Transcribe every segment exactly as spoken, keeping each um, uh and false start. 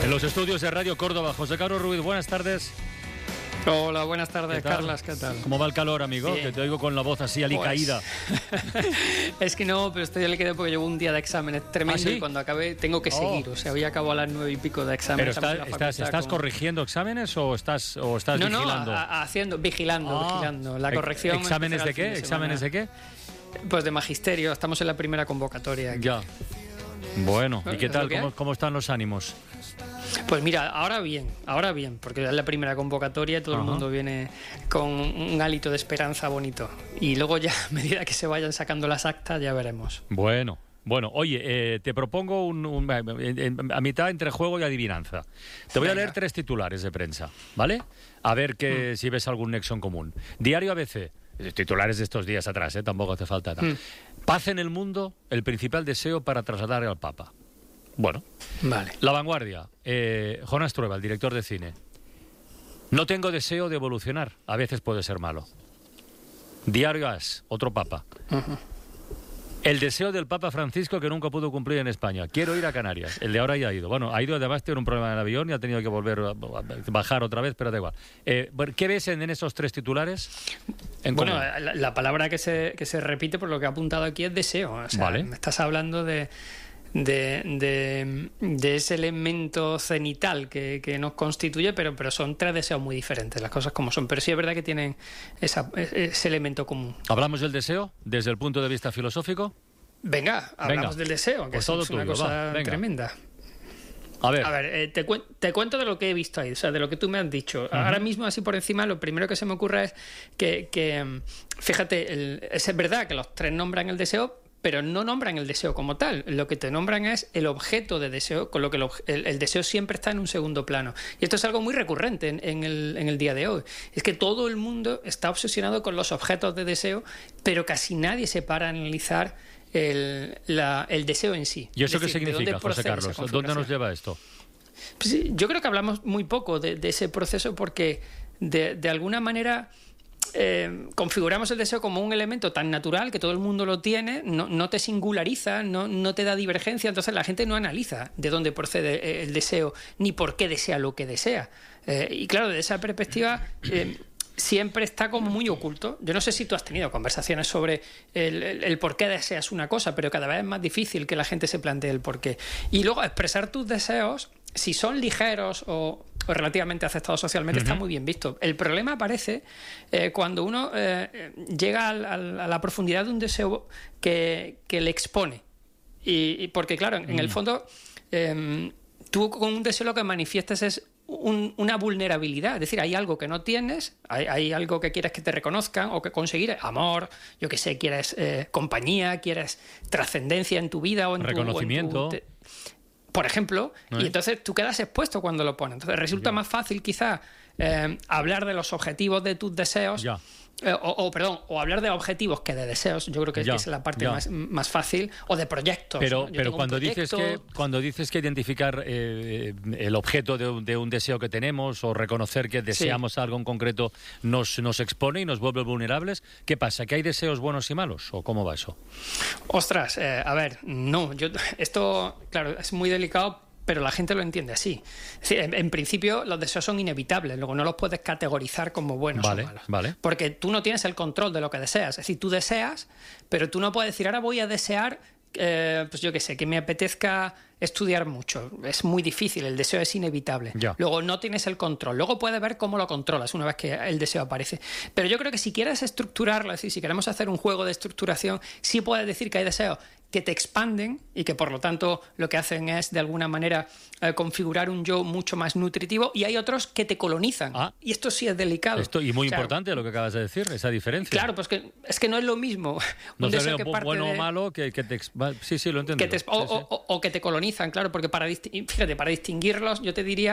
En los estudios de Radio Córdoba, José Carlos Ruiz, buenas tardes. Hola, buenas tardes, Carlas, ¿qué tal? ¿Cómo va el calor, amigo? Bien. Que te oigo con la voz así alicaída. Pues, es que no, pero estoy alicaído porque llevo un día de exámenes tremendo. ¿Ah, sí? Y cuando acabe tengo que Oh. seguir. O sea, hoy acabo a las nueve y pico de ¿Pero exámenes. está- Estamos en la estás, facultad estás con- corrigiendo exámenes o estás, o estás No, vigilando? no, a- a- haciendo, vigilando, Ah. vigilando. La Ex- corrección. ¿Exámenes de empezará qué? el fin de semana. ¿Exámenes de qué? Pues de magisterio. Estamos en la primera convocatoria aquí. Ya. Bueno, ¿y Bueno, qué es tal? lo que ¿Cómo, hay. cómo están los ánimos? Pues mira, ahora bien, ahora bien, porque es la primera convocatoria y todo Ajá. el mundo viene con un hálito de esperanza bonito. Y luego ya, a medida que se vayan sacando las actas, ya veremos. Bueno, bueno, oye, eh, te propongo un, un- en- en- a mitad entre juego y adivinanza. Te voy a Venga. leer tres titulares de prensa, ¿vale? A ver que, si ves algún nexo en común. Diario A B C, eh, titulares de estos días atrás, ¿eh? Tampoco hace falta nada. Mm. Paz en el mundo, el principal deseo para trasladar al Papa. Bueno, Vale. La Vanguardia, eh, Jonas Trueba, el director de cine. No tengo deseo de evolucionar, a veces puede ser malo. Diario As, otro Papa. Ujú. El deseo del Papa Francisco que nunca pudo cumplir en España. Quiero ir a Canarias. El de ahora ya ha ido. Bueno, ha ido, además tiene un problema en el avión y ha tenido que volver a, a bajar otra vez, pero da igual. Eh, bueno, ¿qué ves en, en esos tres titulares? En Bueno, común? la, la palabra que se, que se repite por lo que ha apuntado aquí es deseo. O sea, Vale. me estás hablando de, de, de, de ese elemento cenital que, que nos constituye, pero, pero son tres deseos muy diferentes, las cosas como son. Pero sí es verdad que tienen esa- ese elemento común. ¿Hablamos del deseo desde el punto de vista filosófico? Venga, hablamos Venga. del deseo, que Pues es todo una tuyo, cosa va, venga. tremenda. A ver, A ver, eh, te, cuen- te cuento de lo que he visto ahí, o sea, de lo que tú me has dicho. Ahora mismo, así por encima, lo primero que se me ocurre es que, que, mm, fíjate, el- es verdad que los tres nombran el deseo, pero no nombran el deseo como tal. Lo que te nombran es el objeto de deseo, con lo que el, obje- el- el deseo siempre está en un segundo plano. Y esto es algo muy recurrente en, en el, en el día de hoy. Es que todo el mundo está obsesionado con los objetos de deseo, pero casi nadie se para a analizar el, la- el deseo en sí. ¿y eso Es qué decir, ¿de dónde significa, José procede esa Carlos? ¿Dónde configuración? nos lleva esto? Pues sí, yo creo que hablamos muy poco de, de ese proceso porque de, de alguna manera eh, configuramos el deseo como un elemento tan natural que todo el mundo lo tiene, no, no te singulariza, no, no te da divergencia, entonces la gente no analiza de dónde procede el deseo ni por qué desea lo que desea. Eh, y claro, desde esa perspectiva... eh, siempre está como muy oculto. Yo no sé si tú has tenido conversaciones sobre el, el, el por qué deseas una cosa, pero cada vez es más difícil que la gente se plantee el por qué. Y luego expresar tus deseos, si son ligeros o, o relativamente aceptados socialmente, está muy bien visto. El problema aparece eh, cuando uno eh, llega al, al, a la profundidad de un deseo que, que le expone. Y, y porque, claro, en, en el fondo, eh, tú con un deseo lo que manifiestas es Un, una vulnerabilidad, es decir, hay algo que no tienes, hay, hay algo que quieres que te reconozcan o que conseguir, amor, yo que sé, quieres eh, compañía, quieres trascendencia en tu vida o en Reconocimiento. tu... O en tu, te, por ejemplo, ¿Eh? y entonces tú quedas expuesto cuando lo pones. Entonces resulta Ya. más fácil quizá eh, hablar de los objetivos de tus deseos. Ya. Eh, o, o, perdón, o hablar de objetivos que de deseos, yo creo que, Ya, que es la parte ya. más, más fácil, o de proyectos. Pero, ¿no? Yo pero tengo un cuando dices que proyecto. cuando dices que identificar eh, el objeto de un, de un deseo que tenemos o reconocer que deseamos algo en concreto nos, nos expone y nos vuelve vulnerables, ¿qué pasa? ¿Que hay deseos buenos y malos? ¿O cómo va eso? Ostras, eh, a ver, no, yo esto, claro, es muy delicado, pero la gente lo entiende así. Es decir, en, en principio los deseos son inevitables, luego no los puedes categorizar como buenos Vale, o malos. vale. Porque tú no tienes el control de lo que deseas. Es decir, tú deseas, pero tú no puedes decir, ahora voy a desear, eh, pues yo qué sé, que me apetezca estudiar mucho. Es muy difícil, el deseo es inevitable. Ya. Luego no tienes el control. Luego puedes ver cómo lo controlas una vez que el deseo aparece. Pero yo creo que si quieres estructurarlo, es decir, si queremos hacer un juego de estructuración, sí puedes decir que hay deseos que te expanden y que por lo tanto lo que hacen es de alguna manera eh, configurar un yo mucho más nutritivo, y hay otros que te colonizan. Ah. Y esto sí es delicado. Esto, y muy O sea, importante lo que acabas de decir, esa diferencia. Claro, pues que es que no es lo mismo No un sé, deseo que bu- parte bueno de... o malo, que, que te... ex- va- Sí, sí, lo entiendo. Que te- o, o- o que te colonizan, claro, porque para, disti- fíjate, para distinguirlos yo te diría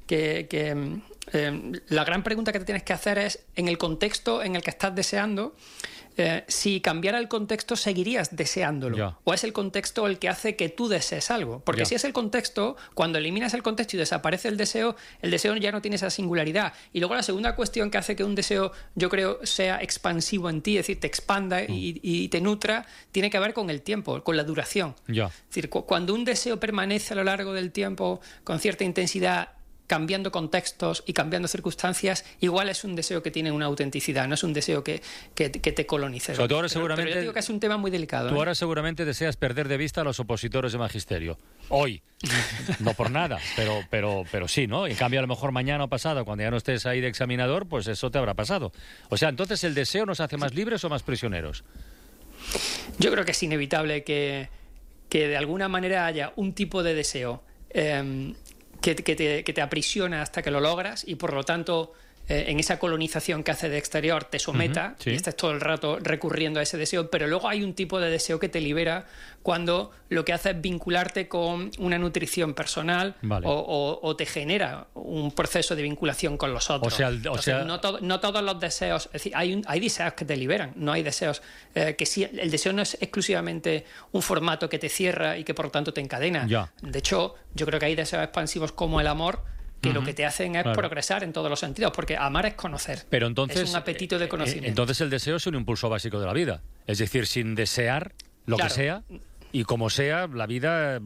que, que eh, la gran pregunta que te tienes que hacer es, en el contexto en el que estás deseando, Eh, si cambiara el contexto, ¿seguirías deseándolo? Ya. ¿O es el contexto el que hace que tú desees algo? Porque Ya. si es el contexto, cuando eliminas el contexto y desaparece el deseo, el deseo ya no tiene esa singularidad. Y luego la segunda cuestión que hace que un deseo, yo creo, sea expansivo en ti, es decir, te expanda mm. y, y te nutra, tiene que ver con el tiempo, con la duración. Ya. Es decir, cu- cuando un deseo permanece a lo largo del tiempo con cierta intensidad, cambiando contextos y cambiando circunstancias, igual es un deseo que tiene una autenticidad, no es un deseo que, que, que te colonice. O sea, tú ahora pero, seguramente, pero yo digo que es un tema muy delicado. Tú ¿eh? ahora seguramente deseas perder de vista a los opositores de magisterio. Hoy. No por nada, pero, pero, pero sí, ¿no? En cambio, a lo mejor mañana o pasado, cuando ya no estés ahí de examinador, pues eso te habrá pasado. O sea, entonces, ¿el deseo nos hace más libres o más prisioneros? Yo creo que es inevitable que, que de alguna manera haya un tipo de deseo eh, que, que, te, que te aprisiona hasta que lo logras y por lo tanto eh, en esa colonización que hace de exterior te someta uh-huh, sí. y estás todo el rato recurriendo a ese deseo, pero luego hay un tipo de deseo que te libera cuando lo que hace es vincularte con una nutrición personal vale. o, o, o te genera un proceso de vinculación con los otros. O sea, el, o Entonces, sea... no, to, no todos los deseos, es decir, hay, un, hay deseos que te liberan, no hay deseos eh, que sí, el deseo no es exclusivamente un formato que te cierra y que por lo tanto te encadena. Ya. De hecho, yo creo que hay deseos expansivos como el amor que uh-huh. lo que te hacen es claro. progresar en todos los sentidos, porque amar es conocer. Pero entonces, es un apetito de conocimiento. Entonces el deseo es un impulso básico de la vida. Es decir, sin desear lo claro. que sea, y como sea, la vida eh,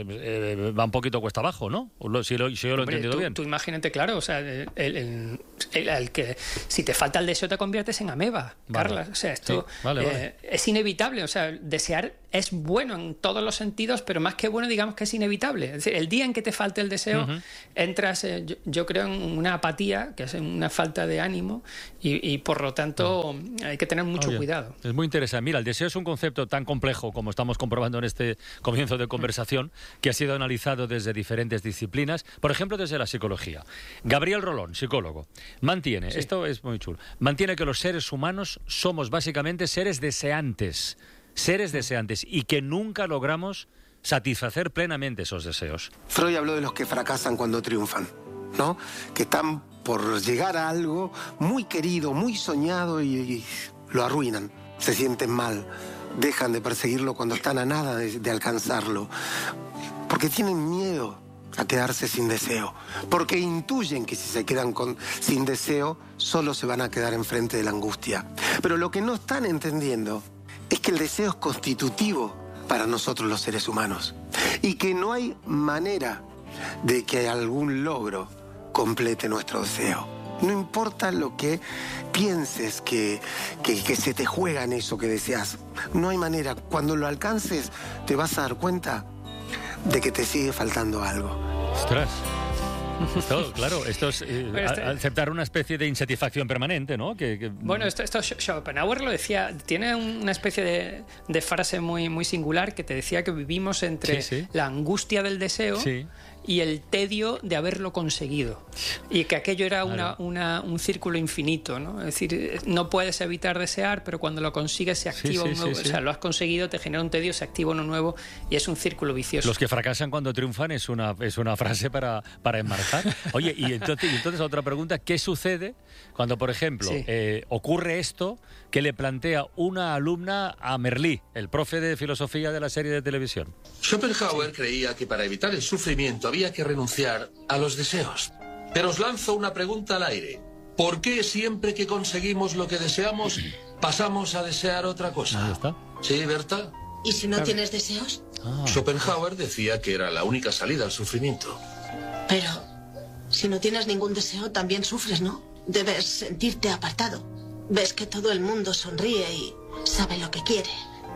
eh, va un poquito cuesta abajo, ¿no? Si, lo, si yo lo he Hombre, entendido tú, bien. Tú imagínate, claro, o sea, el, el, el, el que si te falta el deseo te conviertes en ameba, vale. Carla. O sea, esto sí. vale, eh, vale. es inevitable. O sea, desear es bueno en todos los sentidos, pero más que bueno, digamos que es inevitable. Es decir, el día en que te falte el deseo, uh-huh. entras, eh, yo, yo creo, en una apatía, que es una falta de ánimo, y, y por lo tanto uh-huh. hay que tener mucho Oye, cuidado. Es muy interesante. Mira, el deseo es un concepto tan complejo como estamos comprobando en este comienzo de conversación, que ha sido analizado desde diferentes disciplinas, por ejemplo, desde la psicología. Gabriel Rolón, psicólogo, mantiene, sí. esto es muy chulo, mantiene que los seres humanos somos básicamente seres deseantes, seres deseantes, y que nunca logramos satisfacer plenamente esos deseos. Freud habló de los que fracasan cuando triunfan, ¿no? Que están por llegar a algo muy querido, muy soñado y, y lo arruinan, se sienten mal. Dejan de perseguirlo cuando están a nada de, de alcanzarlo. Porque tienen miedo a quedarse sin deseo. Porque intuyen que si se quedan con, sin deseo, solo se van a quedar enfrente de la angustia. Pero lo que no están entendiendo es que el deseo es constitutivo para nosotros los seres humanos. Y que no hay manera de que algún logro complete nuestro deseo. No importa lo que pienses que, que, que se te juega en eso que deseas. No hay manera. Cuando lo alcances, te vas a dar cuenta de que te sigue faltando algo. ¡Ostras! Esto, claro, esto es eh, este... a, aceptar una especie de insatisfacción permanente, ¿no? Que, que... Bueno, esto, esto Schopenhauer lo decía, tiene una especie de, de frase muy, muy singular que te decía que vivimos entre sí, sí. la angustia del deseo sí. y el tedio de haberlo conseguido. Y que aquello era una, claro. una, un círculo infinito, ¿no? Es decir, no puedes evitar desear, pero cuando lo consigues se activa sí, sí, un nuevo... Sí, sí. O sea, lo has conseguido, te genera un tedio, se activa uno nuevo y es un círculo vicioso. Los que fracasan cuando triunfan es una, es una frase para, para enmarcar. Oye, y entonces, y entonces otra pregunta, ¿qué sucede cuando, por ejemplo, sí. eh, ocurre esto que le plantea una alumna a Merlí, el profe de filosofía de la serie de televisión? Schopenhauer sí. creía que para evitar el sufrimiento había que renunciar a los deseos. Pero os lanzo una pregunta al aire. ¿Por qué siempre que conseguimos lo que deseamos pasamos a desear otra cosa? Ahí está. ¿Sí, Berta? ¿Y si no claro. tienes deseos? Ah. Schopenhauer decía que era la única salida al sufrimiento. Pero si no tienes ningún deseo también sufres, ¿no? Debes sentirte apartado. Ves que todo el mundo sonríe y sabe lo que quiere.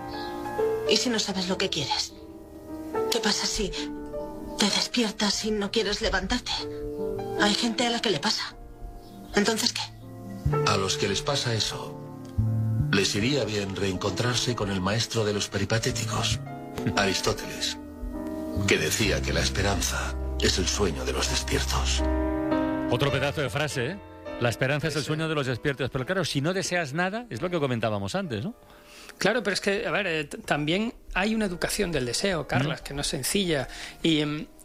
¿Y si no sabes lo que quieres? ¿Qué pasa si te despiertas y no quieres levantarte? Hay gente a la que le pasa. ¿Entonces qué? A los que les pasa eso, les iría bien reencontrarse con el maestro de los peripatéticos, Aristóteles, que decía que la esperanza es el sueño de los despiertos. Otro pedazo de frase, ¿eh? La esperanza es el sueño de los despiertos. Pero claro, si no deseas nada, es lo que comentábamos antes, ¿no? Claro, pero es que, a ver, eh, también hay una educación del deseo, Carlas, mm. que no es sencilla. Y,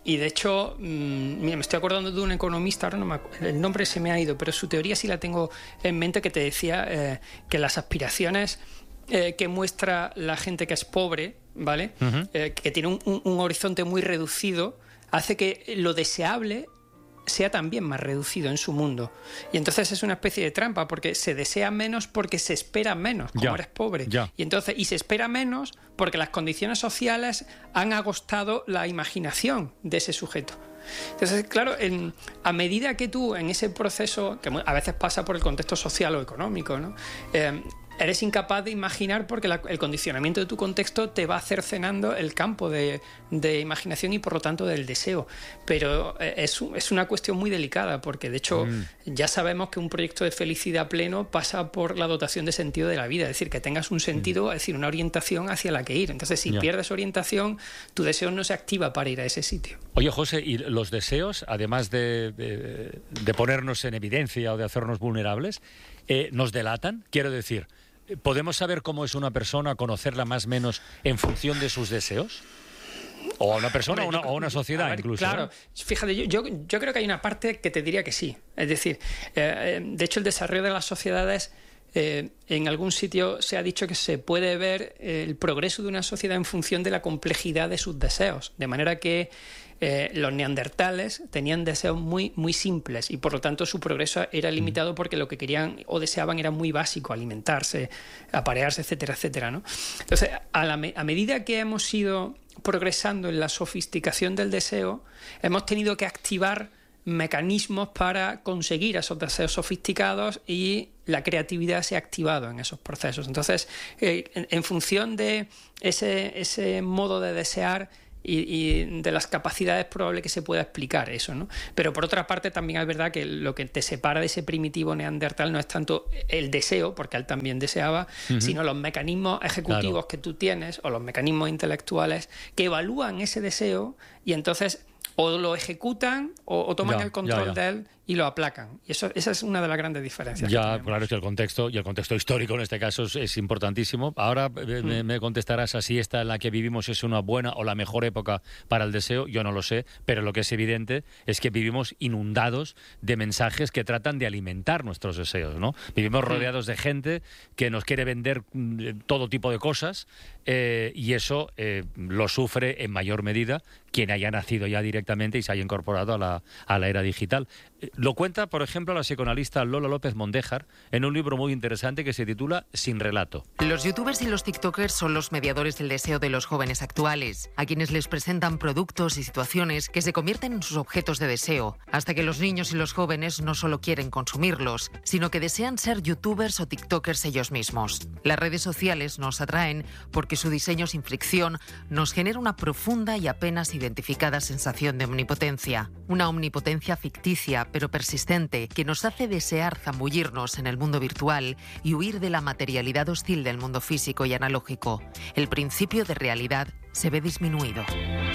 y de hecho, mmm, mira, me estoy acordando de un economista, ahora no me acuerdo, el nombre se me ha ido, pero su teoría sí la tengo en mente, que te decía eh, que las aspiraciones eh, que muestra la gente que es pobre, ¿vale? Uh-huh. eh, que tiene un, un, un horizonte muy reducido, hace que lo deseable sea también más reducido en su mundo. Y entonces es una especie de trampa, porque se desea menos porque se espera menos, como ya, eres pobre. Ya. Y entonces, y se espera menos porque las condiciones sociales han agostado la imaginación de ese sujeto. Entonces, claro, en, a medida que tú en ese proceso, que a veces pasa por el contexto social o económico, ¿no? Eh, eres incapaz de imaginar porque la, el condicionamiento de tu contexto te va cercenando el campo de, de imaginación y por lo tanto del deseo. Pero es, es una cuestión muy delicada, porque de hecho mm. ya sabemos que un proyecto de felicidad pleno pasa por la dotación de sentido de la vida, es decir, que tengas un sentido, mm. es decir, una orientación hacia la que ir. Entonces, si yeah. pierdes orientación, tu deseo no se activa para ir a ese sitio. Oye, José, ¿y los deseos, además de, de, de ponernos en evidencia o de hacernos vulnerables, eh, nos delatan? Quiero decir, ¿podemos saber cómo es una persona, conocerla más o menos en función de sus deseos? O a una persona Hombre, o, una, o una sociedad, ver, incluso. Claro, ¿no? Fíjate, yo, yo, yo creo que hay una parte que te diría que sí. Es decir, eh, de hecho el desarrollo de las sociedades, eh, en algún sitio se ha dicho que se puede ver el progreso de una sociedad en función de la complejidad de sus deseos. De manera que Eh, los neandertales tenían deseos muy, muy simples y por lo tanto su progreso era limitado porque lo que querían o deseaban era muy básico: alimentarse, aparearse, etcétera, etcétera, ¿no? Entonces, a, la, a medida que hemos ido progresando en la sofisticación del deseo, hemos tenido que activar mecanismos para conseguir esos deseos sofisticados y la creatividad se ha activado en esos procesos. Entonces, eh, en, en función de ese, ese modo de desear Y, y de las capacidades, probable que se pueda explicar eso, ¿no? Pero por otra parte también es verdad que lo que te separa de ese primitivo neandertal no es tanto el deseo, porque él también deseaba, uh-huh. sino los mecanismos ejecutivos claro. que tú tienes, o los mecanismos intelectuales que evalúan ese deseo y entonces o lo ejecutan o, o toman ya, el control ya, ya. de él y lo aplacan. Y eso, esa es una de las grandes diferencias. Ya, claro, es que el contexto, y el contexto histórico en este caso es, es importantísimo. Ahora mm. me, me contestarás a si esta en la que vivimos es una buena o la mejor época para el deseo. Yo no lo sé, pero lo que es evidente es que vivimos inundados de mensajes que tratan de alimentar nuestros deseos, ¿no? Vivimos rodeados de gente que nos quiere vender todo tipo de cosas eh, y eso eh, lo sufre en mayor medida quien haya nacido ya directamente y se haya incorporado a la, a la era digital. Lo cuenta, por ejemplo, la psicoanalista Lola López Mondéjar en un libro muy interesante que se titula Sin relato. Los youtubers y los tiktokers son los mediadores del deseo de los jóvenes actuales, a quienes les presentan productos y situaciones que se convierten en sus objetos de deseo, hasta que los niños y los jóvenes no solo quieren consumirlos, sino que desean ser youtubers o tiktokers ellos mismos. Las redes sociales nos atraen porque su diseño sin fricción nos genera una profunda y apenas identificada sensación de omnipotencia. Una omnipotencia ficticia, pero persistente, que nos hace desear zambullirnos en el mundo virtual y huir de la materialidad hostil del mundo físico y analógico. El principio de realidad se ve disminuido.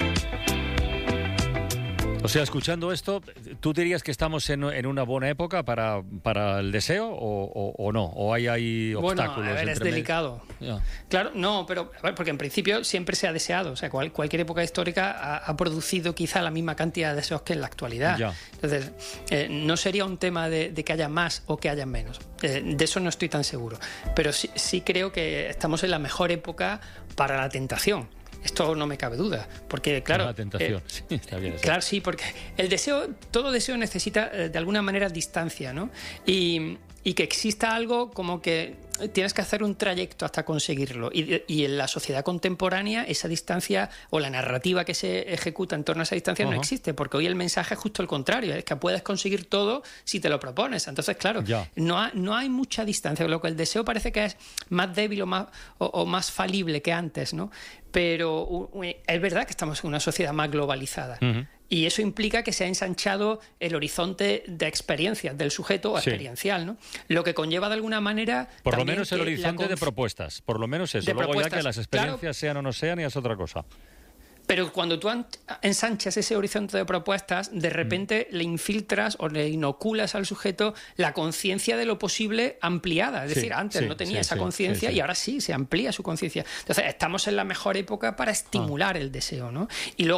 O sea, escuchando esto, ¿tú dirías que estamos en, en una buena época para, para el deseo o, o, o no? ¿O hay, hay obstáculos? Bueno, a ver, es delicado. Yeah. Claro, no, pero a ver, porque en principio siempre se ha deseado. O sea, cual, cualquier época histórica ha, ha producido quizá la misma cantidad de deseos que en la actualidad. Yeah. Entonces, eh, no sería un tema de, de que haya más o que haya menos. Eh, de eso no estoy tan seguro. Pero sí, sí creo que estamos en la mejor época para la tentación. Esto no me cabe duda, porque claro, la tentación. Eh, sí, está bien, claro, sí, porque el deseo, todo deseo necesita eh, de alguna manera distancia, ¿no? Y, y que exista algo como que tienes que hacer un trayecto hasta conseguirlo. Y, y en la sociedad contemporánea esa distancia o la narrativa que se ejecuta en torno a esa distancia uh-huh. no existe, porque hoy el mensaje es justo el contrario, es que puedes conseguir todo si te lo propones. Entonces, claro, yeah. no, ha, no hay mucha distancia, lo que el deseo parece que es más débil o más, o, o más falible que antes, ¿no? Pero es verdad que estamos en una sociedad más globalizada. Uh-huh. Y eso implica que se ha ensanchado el horizonte de experiencias del sujeto sí. experiencial, ¿no? Lo que conlleva de alguna manera... Por lo menos el horizonte conf... de propuestas, por lo menos eso. Luego ya que las experiencias claro, sean o no sean, ya es otra cosa. Pero cuando tú ensanchas ese horizonte de propuestas, de repente mm. le infiltras o le inoculas al sujeto la conciencia de lo posible ampliada. Es sí, decir, antes sí, no tenía sí, esa conciencia sí, sí. y ahora sí, se amplía su conciencia. Entonces, estamos en la mejor época para estimular ah. el deseo, ¿no? Y luego...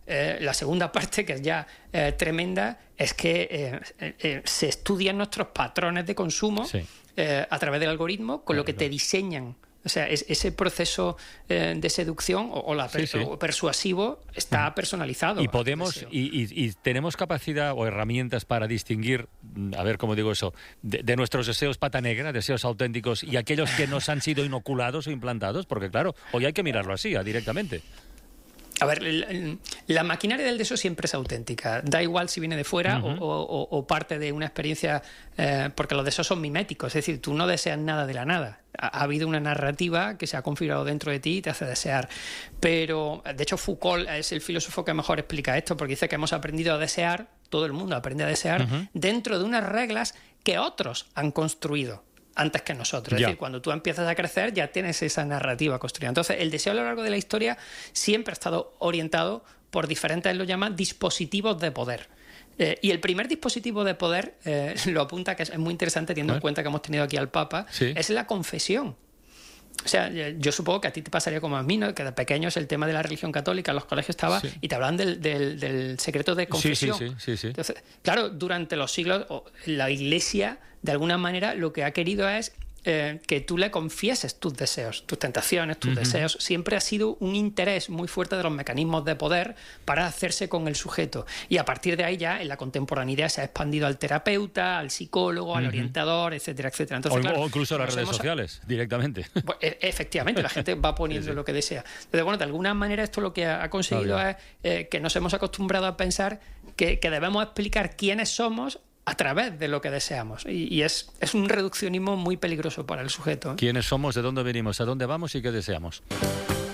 eh, la segunda parte, que es ya eh, tremenda, es que eh, eh, se estudian nuestros patrones de consumo sí. eh, a través del algoritmo, con claro, lo que te diseñan. O sea, es, ese proceso eh, de seducción o, o, la per, sí, sí. o persuasivo está personalizado. Y podemos, y, y, y tenemos capacidad o herramientas para distinguir, a ver cómo digo eso, de, de nuestros deseos pata negra, deseos auténticos, y aquellos que nos han sido inoculados o implantados, porque claro, hoy hay que mirarlo así, directamente. A ver, la, la maquinaria del deseo siempre es auténtica. Da igual si viene de fuera uh-huh. o, o, o parte de una experiencia, eh, porque los deseos son miméticos. Es decir, tú no deseas nada de la nada. Ha, ha habido una narrativa que se ha configurado dentro de ti y te hace desear. Pero, de hecho, Foucault es el filósofo que mejor explica esto, porque dice que hemos aprendido a desear, todo el mundo aprende a desear, uh-huh. dentro de unas reglas que otros han construido antes que nosotros. Ya. Es decir, cuando tú empiezas a crecer ya tienes esa narrativa construida. Entonces, el deseo a lo largo de la historia siempre ha estado orientado por diferentes, él lo llama, dispositivos de poder. Eh, y el primer dispositivo de poder, eh, lo apunta, que es muy interesante teniendo en cuenta que hemos tenido aquí al Papa, sí. es la confesión. O sea, yo supongo que a ti te pasaría como a mí, ¿no? Que de pequeños el tema de la religión católica en los colegios estaba sí. y te hablaban del, del, del secreto de confesión. Sí, sí, sí, sí, sí. Entonces, claro, durante los siglos la Iglesia, de alguna manera, lo que ha querido es eh, que tú le confieses tus deseos, tus tentaciones, tus uh-huh. deseos. Siempre ha sido un interés muy fuerte de los mecanismos de poder para hacerse con el sujeto. Y a partir de ahí ya en la contemporaneidad se ha expandido al terapeuta, al psicólogo, uh-huh. al orientador, etcétera, etcétera. Entonces, o, claro, o incluso a las redes hemos... sociales, directamente. Pues, efectivamente, la gente va poniendo sí, sí. lo que desea. Entonces, bueno, de alguna manera esto lo que ha conseguido oh, es eh, que nos hemos acostumbrado a pensar que, que debemos explicar quiénes somos a través de lo que deseamos. Y, y es, es un reduccionismo muy peligroso para el sujeto. ¿Quiénes somos? ¿De dónde venimos? ¿A dónde vamos? ¿Y qué deseamos?